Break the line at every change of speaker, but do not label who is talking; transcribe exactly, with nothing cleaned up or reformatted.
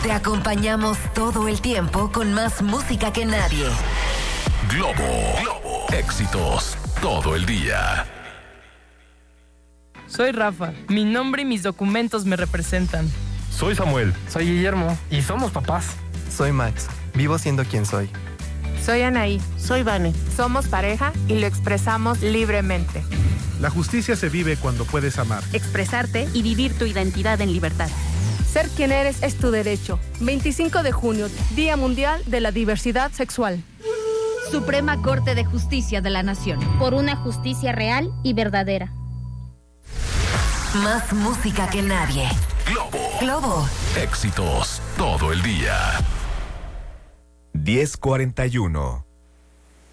Te acompañamos todo el tiempo con más música que nadie.
Globo, Globo, éxitos todo el día.
Soy Rafa, mi nombre y mis documentos me representan.
Soy Samuel.
Soy Guillermo y somos papás.
Soy Max, vivo siendo quien soy.
Soy Anaí.
Soy Vane.
Somos pareja y lo expresamos libremente.
La justicia se vive cuando puedes amar,
expresarte y vivir tu identidad en libertad.
Ser quien eres es tu derecho. veinticinco de junio, Día Mundial de la Diversidad Sexual.
Suprema Corte de Justicia de la Nación.
Por una justicia real y verdadera.
Más música que nadie.
Globo.
Globo.
Éxitos todo el día.
diez cuarenta y uno.